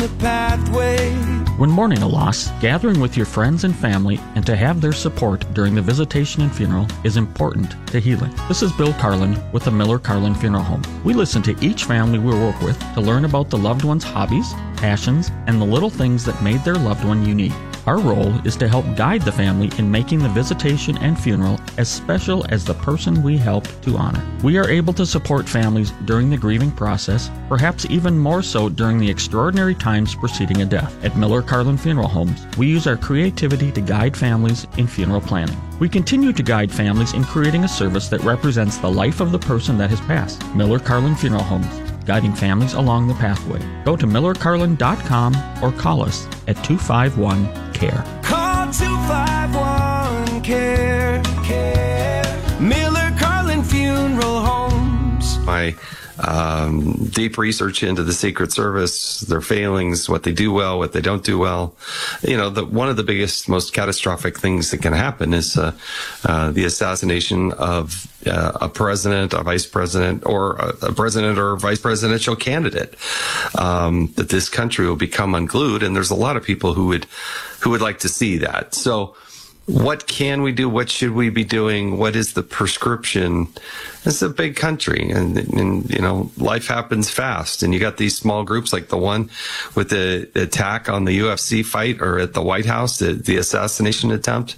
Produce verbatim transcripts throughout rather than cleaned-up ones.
The pathway. When mourning a loss, gathering with your friends and family and to have their support during the visitation and funeral is important to healing. This is Bill Carlin with the Miller Carlin Funeral Home. We listen to each family we work with to learn about the loved one's hobbies, passions, and the little things that made their loved one unique. Our role is to help guide the family in making the visitation and funeral as special as the person we help to honor. We are able to support families during the grieving process, perhaps even more so during the extraordinary times preceding a death. At Miller Carlin Funeral Homes, we use our creativity to guide families in funeral planning. We continue to guide families in creating a service that represents the life of the person that has passed. Miller Carlin Funeral Homes, guiding families along the pathway. Go to miller carlin dot com or call us at two five one, C A R E. Call two five one, C A R E. Care. Miller Carlin Funeral Homes. My um, deep research into the Secret Service, their failings, what they do well, what they don't do well. You know, the, one of the biggest, most catastrophic things that can happen is uh, uh, the assassination of uh, a president, a vice president, or a, a president or vice presidential candidate. Um, that this country will become unglued, and there's a lot of people who would who would like to see that. So, what can we do? What should we be doing? What is the prescription? It's a big country, and, and you know, life happens fast. And you got these small groups like the one with the attack on the U F C fight, or at the White House, the, the assassination attempt.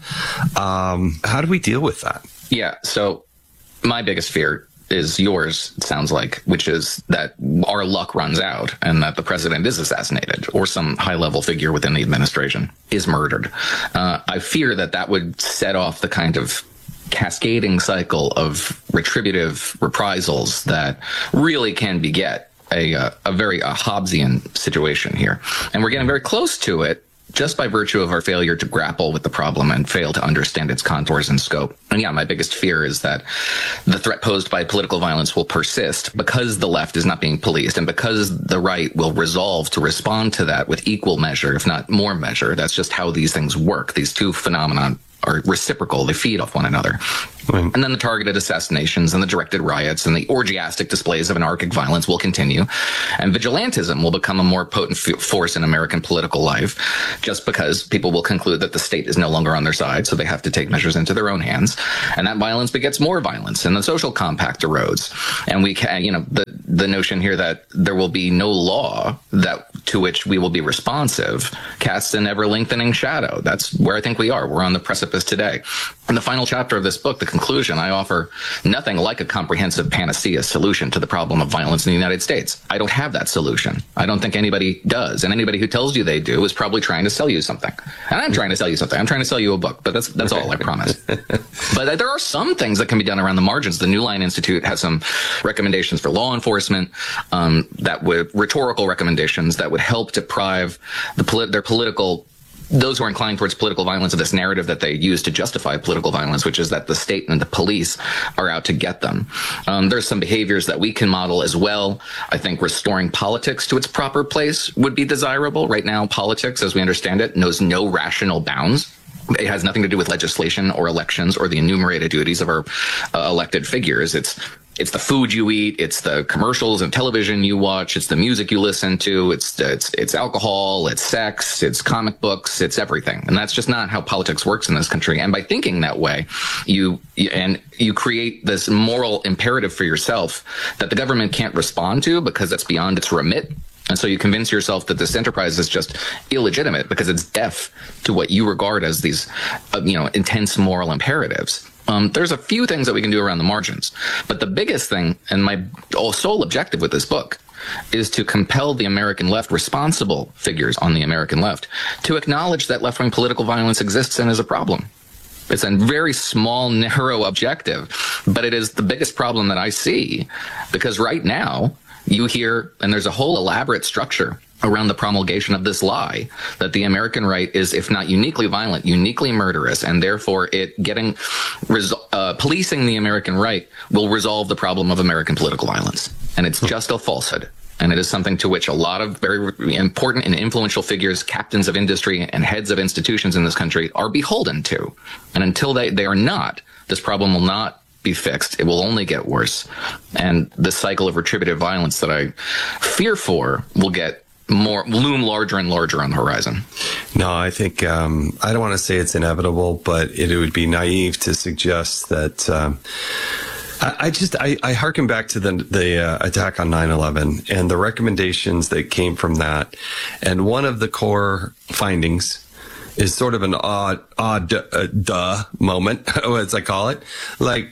Um, how do we deal with that? Yeah. So my biggest fear is yours, it sounds like, which is that our luck runs out and that the president is assassinated or some high-level figure within the administration is murdered. Uh, I fear that that would set off the kind of cascading cycle of retributive reprisals that really can beget a, a, a very a Hobbesian situation here. And we're getting very close to it, just by virtue of our failure to grapple with the problem and fail to understand its contours and scope. And yeah, my biggest fear is that the threat posed by political violence will persist because the left is not being policed and because the right will resolve to respond to that with equal measure, if not more measure. That's just how these things work. These two phenomena are reciprocal. They feed off one another. Right. And then the targeted assassinations and the directed riots and the orgiastic displays of anarchic violence will continue. And vigilantism will become a more potent f- force in American political life just because people will conclude that the state is no longer on their side, so they have to take measures into their own hands. And that violence begets more violence, and the social compact erodes. And we can, you know, the, the notion here that there will be no law that to which we will be responsive casts an ever-lengthening shadow. That's where I think we are. We're on the precipice today. In the final chapter of this book, the conclusion, I offer nothing like a comprehensive panacea solution to the problem of violence in the United States. I don't have that solution. I don't think anybody does. And anybody who tells you they do is probably trying to sell you something. And I'm trying to sell you something. I'm trying to sell you a book, but that's that's all, I promise. But there are some things that can be done around the margins. The New Line Institute has some recommendations for law enforcement, um, that would rhetorical recommendations that would help deprive the polit- their political those who are inclined towards political violence of this narrative that they use to justify political violence, which is that the state and the police are out to get them. Um, there's some behaviors that we can model as well. I think restoring politics to its proper place would be desirable. Right now, politics, as we understand it, knows no rational bounds. It has nothing to do with legislation or elections or the enumerated duties of our uh, elected figures. It's It's the food you eat, it's the commercials and television you watch, it's the music you listen to, it's it's it's alcohol, it's sex, it's comic books, it's everything. And that's just not how politics works in this country. And by thinking that way, you and you create this moral imperative for yourself that the government can't respond to because it's beyond its remit. And so you convince yourself that this enterprise is just illegitimate because it's deaf to what you regard as these, uh, you know, intense moral imperatives. Um, there's a few things that we can do around the margins, but the biggest thing, and my sole objective with this book, is to compel the American left, responsible figures on the American left, to acknowledge that left-wing political violence exists and is a problem. It's a very small, narrow objective, but it is the biggest problem that I see, because right now you hear, and there's a whole elaborate structure around the promulgation of this lie that the American right is, if not uniquely violent, uniquely murderous, and therefore it getting resol- uh, policing the American right will resolve the problem of American political violence. And it's just a falsehood. And it is something to which a lot of very important and influential figures, captains of industry and heads of institutions in this country are beholden to. And until they, they are not, this problem will not be fixed. It will only get worse. And the cycle of retributive violence that I fear for will get more loom larger and larger on the horizon? No, I think um, I don't want to say it's inevitable, but it, it would be naive to suggest that. Um, I, I just I, I hearken back to the the uh, attack on nine eleven and the recommendations that came from that, and one of the core findings is sort of an odd odd uh, duh moment, as I call it, like.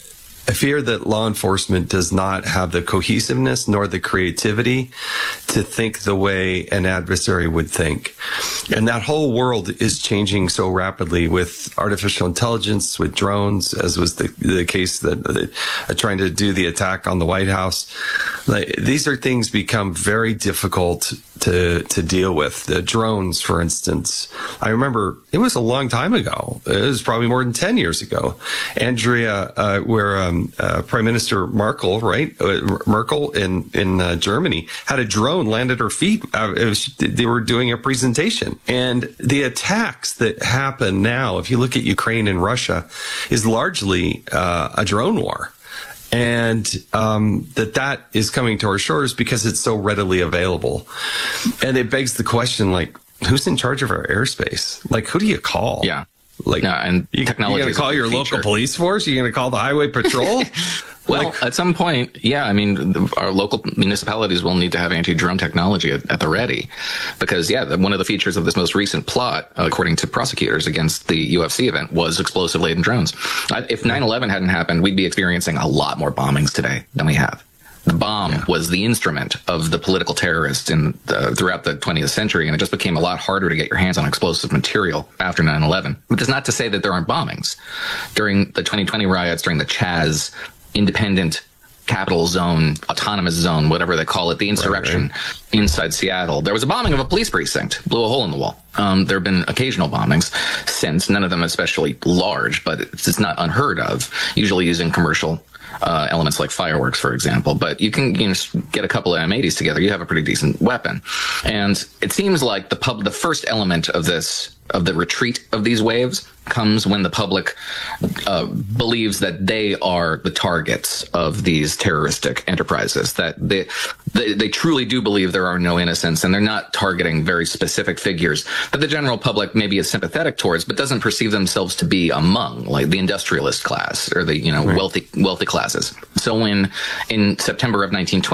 I fear that law enforcement does not have the cohesiveness nor the creativity to think the way an adversary would think. And that whole world is changing so rapidly with artificial intelligence, with drones, as was the, the case that uh, trying to do the attack on the White House. Like, these are things become very difficult to to deal with. The drones, for instance, I remember it was a long time ago. It was probably more than ten years ago. Andrea, uh, where um, uh, Prime Minister Merkel, right, uh, Merkel in in uh, Germany had a drone land at her feet. Uh, it was, they were doing a presentation, and the attacks that happen now, if you look at Ukraine and Russia, is largely uh, a drone war. And um, that that is coming to our shores because it's so readily available. And it begs the question, like, who's in charge of our airspace? Like, who do you call? Yeah. Like, no, and you, technology. You're going to call your feature. local police force? You're going to call the highway patrol? Well, like, at some point, yeah, I mean, our local municipalities will need to have anti-drone technology at, at the ready. Because, yeah, the, one of the features of this most recent plot, according to prosecutors against the U F C event, was explosive-laden drones. I, if nine eleven hadn't happened, we'd be experiencing a lot more bombings today than we have. The bomb yeah. was the instrument of the political terrorists in the, throughout the twentieth century, and it just became a lot harder to get your hands on explosive material after nine eleven. But that's not to say that there aren't bombings. During the twenty twenty riots, during the Chaz independent capital zone, autonomous zone, whatever they call it, the insurrection right, right. inside Seattle, there was a bombing of a police precinct, blew a hole in the wall. Um, there have been occasional bombings since, none of them especially large, but it's, it's not unheard of, usually using commercial Uh, elements like fireworks, for example. But you can you know, get a couple of M eighties together. You have a pretty decent weapon. And it seems like the pub, the first element of this, of the retreat of these waves, comes when the public uh, believes that they are the targets of these terroristic enterprises, that they, they they truly do believe there are no innocents, and they're not targeting very specific figures that the general public maybe is sympathetic towards, but doesn't perceive themselves to be among, like the industrialist class or the you know right. wealthy wealthy classes. So when in September of nineteen twenty,